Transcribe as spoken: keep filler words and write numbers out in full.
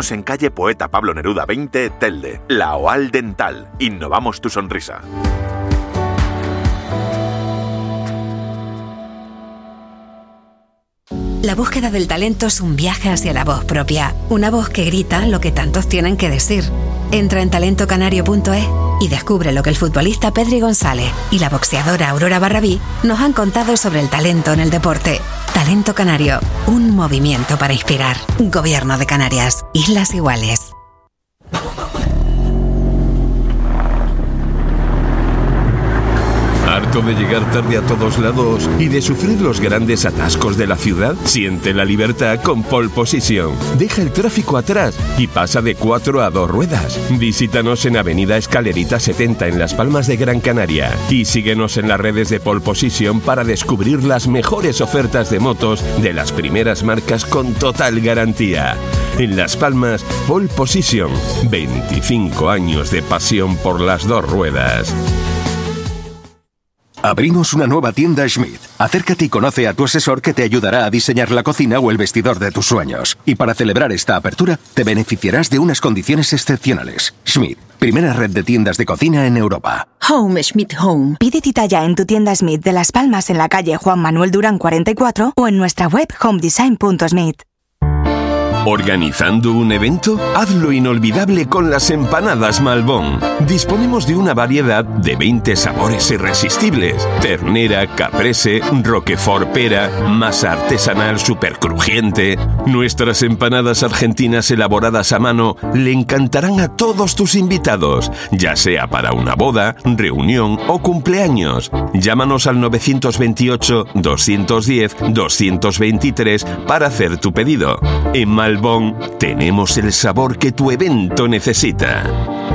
Visítanos en calle Poeta Pablo Neruda veinte, Telde. La Oal Dental. Innovamos tu sonrisa. La búsqueda del talento es un viaje hacia la voz propia. Una voz que grita lo que tantos tienen que decir. Entra en talento canario punto es y descubre lo que el futbolista Pedri González y la boxeadora Aurora Barrabí nos han contado sobre el talento en el deporte. Talento Canario, un movimiento para inspirar. Gobierno de Canarias, Islas Iguales. ¿Harto de llegar tarde a todos lados y de sufrir los grandes atascos de la ciudad? Siente la libertad con Pole Position. Deja el tráfico atrás y pasa de cuatro a dos ruedas. Visítanos en Avenida Escalerita setenta en Las Palmas de Gran Canaria y síguenos en las redes de Pole Position para descubrir las mejores ofertas de motos de las primeras marcas con total garantía. En Las Palmas, Pole Position. veinticinco años de pasión por las dos ruedas. Abrimos una nueva tienda Schmidt. Acércate y conoce a tu asesor que te ayudará a diseñar la cocina o el vestidor de tus sueños. Y para celebrar esta apertura, te beneficiarás de unas condiciones excepcionales. Schmidt, primera red de tiendas de cocina en Europa. Home Schmidt Home. Pide cita ya en tu tienda Schmidt de Las Palmas en la calle Juan Manuel Durán cuarenta y cuatro o en nuestra web homedesign punto schmidt. ¿Organizando un evento? Hazlo inolvidable con las empanadas Malbón. Disponemos de una variedad de veinte sabores irresistibles. Ternera, caprese, roquefort pera, masa artesanal super crujiente. Nuestras empanadas argentinas elaboradas a mano le encantarán a todos tus invitados, ya sea para una boda, reunión o cumpleaños. Llámanos al nueve dos ocho, dos uno cero, dos dos tres para hacer tu pedido. En Malbón tenemos el sabor que tu evento necesita.